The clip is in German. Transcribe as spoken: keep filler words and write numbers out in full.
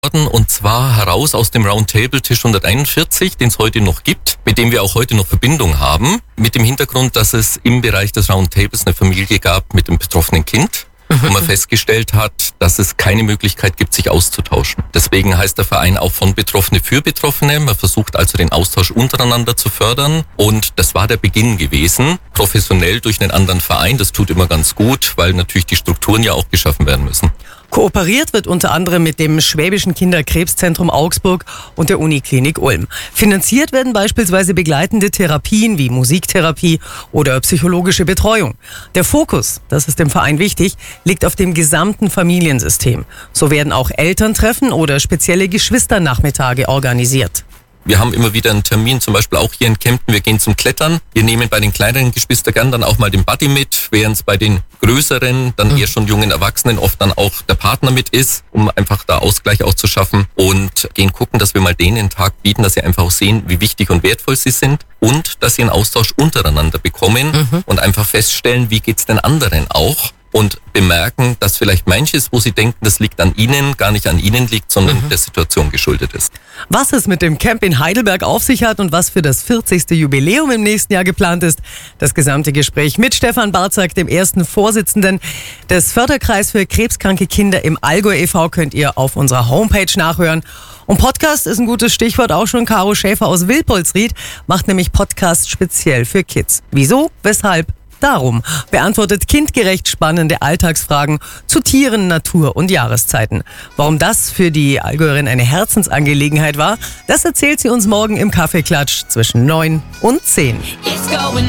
Und zwar heraus aus dem Roundtable-Tisch hunderteinundvierzig, den es heute noch gibt, mit dem wir auch heute noch Verbindung haben. Mit dem Hintergrund, dass es im Bereich des Roundtables eine Familie gab mit einem betroffenen Kind. Wo man festgestellt hat, dass es keine Möglichkeit gibt, sich auszutauschen. Deswegen heißt der Verein auch von Betroffene für Betroffene. Man versucht also den Austausch untereinander zu fördern. Und das war der Beginn gewesen. Professionell durch einen anderen Verein. Das tut immer ganz gut, weil natürlich die Strukturen ja auch geschaffen werden müssen. Kooperiert wird unter anderem mit dem Schwäbischen Kinderkrebszentrum Augsburg und der Uniklinik Ulm. Finanziert werden beispielsweise begleitende Therapien wie Musiktherapie oder psychologische Betreuung. Der Fokus, das ist dem Verein wichtig, liegt auf dem gesamten Familiensystem. So werden auch Elterntreffen oder spezielle Geschwisternachmittage organisiert. Wir haben immer wieder einen Termin, zum Beispiel auch hier in Kempten, wir gehen zum Klettern. Wir nehmen bei den kleineren Geschwistern gern dann auch mal den Buddy mit, während es bei den größeren, dann eher schon jungen Erwachsenen oft dann auch der Partner mit ist, um einfach da Ausgleich auch zu schaffen und gehen gucken, dass wir mal denen einen Tag bieten, dass sie einfach auch sehen, wie wichtig und wertvoll sie sind und dass sie einen Austausch untereinander bekommen mhm. und einfach feststellen, wie geht's den anderen auch. Und bemerken, dass vielleicht manches, wo sie denken, das liegt an ihnen, gar nicht an ihnen liegt, sondern mhm. der Situation geschuldet ist. Was es mit dem Camp in Heidelberg auf sich hat und was für das vierzigste Jubiläum im nächsten Jahr geplant ist, das gesamte Gespräch mit Stefan Barzak, dem ersten Vorsitzenden des Förderkreis für krebskranke Kinder im Allgäu e V, könnt ihr auf unserer Homepage nachhören. Und Podcast ist ein gutes Stichwort, auch schon Caro Schäfer aus Wilpolsried macht nämlich Podcast speziell für Kids. Wieso? Weshalb? Darum beantwortet kindgerecht spannende Alltagsfragen zu Tieren, Natur und Jahreszeiten. Warum das für die Allgäuerin eine Herzensangelegenheit war, das erzählt sie uns morgen im Kaffeeklatsch zwischen neun und zehn.